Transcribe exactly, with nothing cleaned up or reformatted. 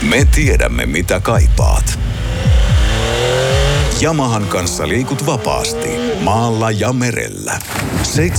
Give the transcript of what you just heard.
Me tiedämme, mitä kaipaat. Yamahan kanssa liikut vapaasti, maalla ja merellä.